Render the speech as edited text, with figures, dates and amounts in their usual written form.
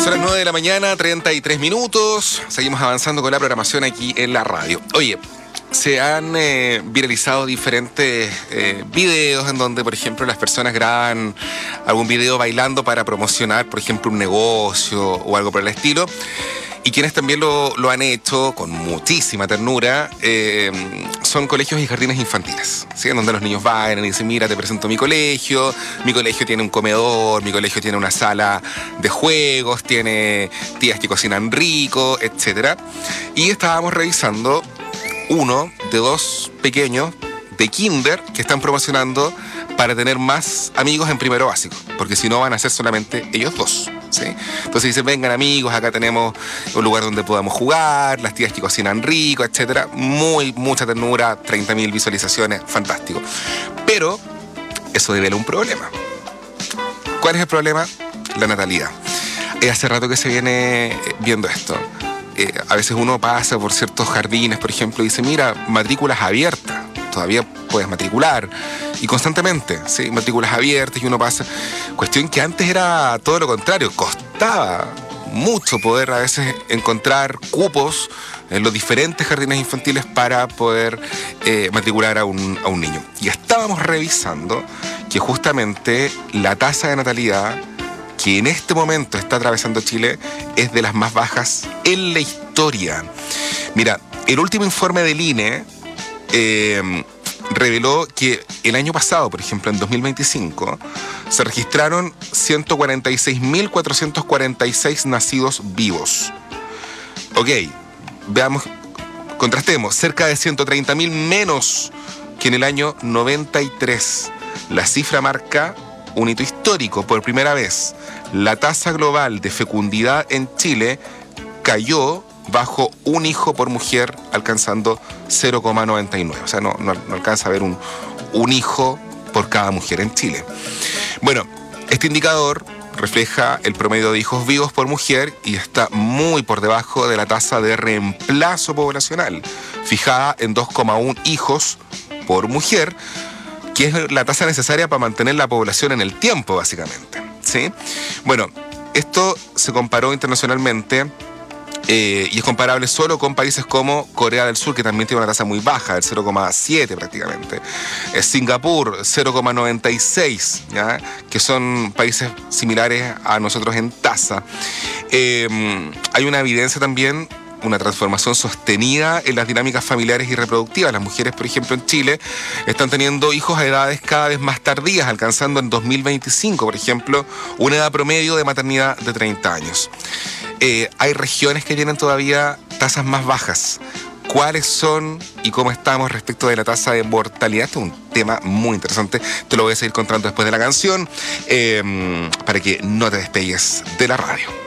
Son las 9 de la mañana, 33 minutos. Seguimos avanzando con la programación aquí en la radio. Oye, se han viralizado diferentes videos en donde, por ejemplo, las personas graban algún video bailando para promocionar, por ejemplo, un negocio o algo por el estilo. Y quienes también lo han hecho con muchísima ternura son colegios y jardines infantiles, ¿sí? En donde los niños van y dicen, mira, te presento mi colegio tiene un comedor, mi colegio tiene una sala de juegos, tiene tías que cocinan rico, etc. Y estábamos revisando uno de dos pequeños de kinder que están promocionando para tener más amigos en primero básico, porque si no van a ser solamente ellos dos, ¿sí? Entonces dicen, vengan amigos, acá tenemos un lugar donde podamos jugar, las tías que cocinan rico, etcétera. Mucha ternura, 30.000 visualizaciones, fantástico. Pero eso devela un problema. ¿Cuál es el problema? La natalidad. Hace rato que se viene viendo esto. A veces uno pasa por ciertos jardines, por ejemplo, y dice, mira, matrículas abiertas, todavía puedes matricular, y constantemente, ¿sí? Matrículas abiertas y uno pasa. Cuestión que antes era todo lo contrario, costaba mucho poder a veces encontrar cupos en los diferentes jardines infantiles para poder matricular a un niño. Y estábamos revisando que justamente la tasa de natalidad que en este momento está atravesando Chile es de las más bajas en la historia. Mira, el último informe del INE reveló que el año pasado, por ejemplo, en 2025, se registraron 146.446 nacidos vivos. Ok, veamos, contrastemos, cerca de 130.000 menos que en el año 93. La cifra marca un hito histórico. Por primera vez, la tasa global de fecundidad en Chile cayó bajo un hijo por mujer, alcanzando 0,99. O sea, no alcanza a haber un hijo por cada mujer en Chile. Bueno, este indicador refleja el promedio de hijos vivos por mujer y está muy por debajo de la tasa de reemplazo poblacional, fijada en 2,1 hijos por mujer, que es la tasa necesaria para mantener la población en el tiempo, básicamente, ¿sí? Bueno, esto se comparó internacionalmente y es comparable solo con países como Corea del Sur, que también tiene una tasa muy baja, del 0,7 prácticamente. Singapur, 0,96, ¿ya? Que son países similares a nosotros en tasa. Hay una evidencia también, una transformación sostenida en las dinámicas familiares y reproductivas. Las mujeres, por ejemplo, en Chile, están teniendo hijos a edades cada vez más tardías, alcanzando en 2025, por ejemplo, una edad promedio de maternidad de 30 años. Hay regiones que tienen todavía tasas más bajas. ¿Cuáles son y cómo estamos respecto de la tasa de mortalidad? Este es un tema muy interesante. Te lo voy a seguir contando después de la canción, para que no te despegues de la radio.